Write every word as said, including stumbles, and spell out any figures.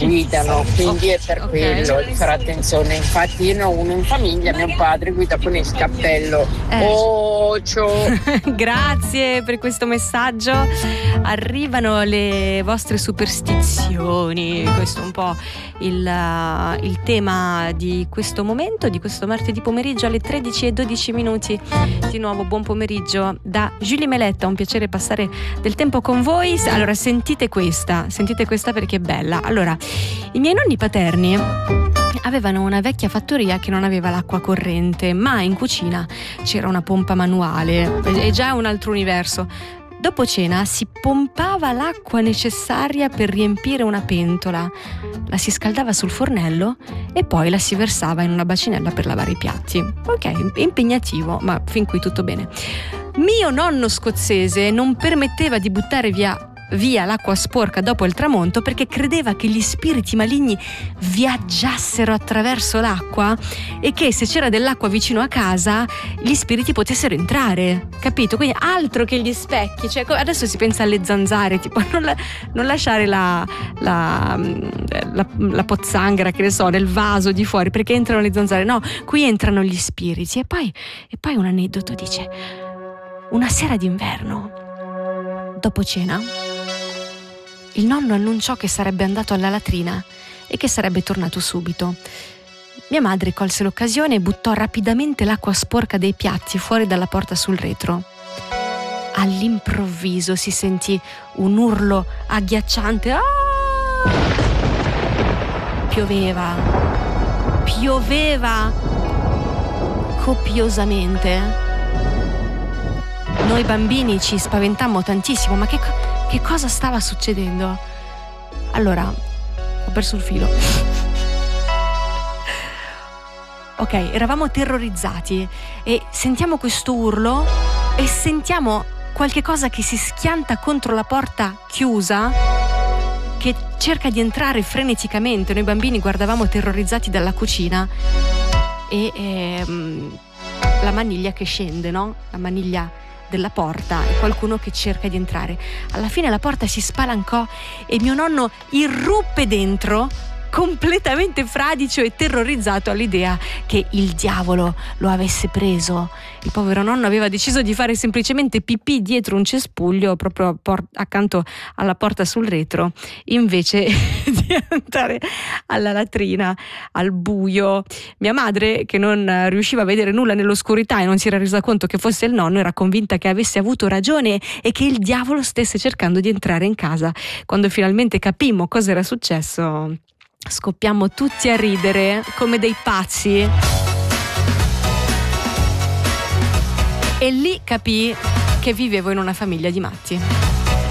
guidano, quindi è per Okay. quello di fare attenzione. Infatti io ne ho uno in famiglia, mio padre guida con il cappello. Eh. Ocio! Grazie per questo messaggio. Arrivano le vostre superstizioni. Questo è un po' il, uh, il tema di questo momento, di questo martedì pomeriggio alle tredici e dodici minuti. Di nuovo buon pomeriggio da Julie Meletta, un piacere passare del tempo con voi. Allora sentite questa, sentite questa perché è bella. Allora, i miei nonni paterni avevano una vecchia fattoria che non aveva l'acqua corrente, ma in cucina c'era una pompa manuale, è già un altro universo. Dopo cena si pompava l'acqua necessaria per riempire una pentola, la si scaldava sul fornello e poi la si versava in una bacinella per lavare i piatti. Ok, impegnativo, ma fin qui tutto bene. Mio nonno scozzese non permetteva di buttare via via l'acqua sporca dopo il tramonto perché credeva che gli spiriti maligni viaggiassero attraverso l'acqua e che se c'era dell'acqua vicino a casa gli spiriti potessero entrare, capito? Quindi altro che gli specchi, cioè adesso si pensa alle zanzare, tipo non, la, non lasciare la, la, la, la pozzanghera, che ne so, nel vaso di fuori perché entrano le zanzare. No, qui entrano gli spiriti. E poi, e poi un aneddoto dice: una sera d'inverno, dopo cena, il nonno annunciò che sarebbe andato alla latrina e che sarebbe tornato subito. Mia madre colse l'occasione e buttò rapidamente l'acqua sporca dei piatti fuori dalla porta sul retro. All'improvviso si sentì un urlo agghiacciante. Ah! Pioveva, pioveva copiosamente. Noi bambini ci spaventammo tantissimo, ma che, che cosa stava succedendo? Allora, ho perso il filo. Ok, eravamo terrorizzati e sentiamo questo urlo e sentiamo qualche cosa che si schianta contro la porta chiusa, che cerca di entrare freneticamente. Noi bambini guardavamo terrorizzati dalla cucina e ehm, la maniglia che scende, no? La maniglia della porta e qualcuno che cerca di entrare. Alla fine la porta si spalancò e mio nonno irruppe dentro, completamente fradicio e terrorizzato all'idea che il diavolo lo avesse preso. Il povero nonno aveva deciso di fare semplicemente pipì dietro un cespuglio proprio por- accanto alla porta sul retro, invece di andare alla latrina al buio. Mia madre, che non riusciva a vedere nulla nell'oscurità e non si era resa conto che fosse il nonno, era convinta che avesse avuto ragione e che il diavolo stesse cercando di entrare in casa. Quando finalmente capimmo cosa era successo, scoppiammo tutti a ridere come dei pazzi e lì capii che vivevo in una famiglia di matti.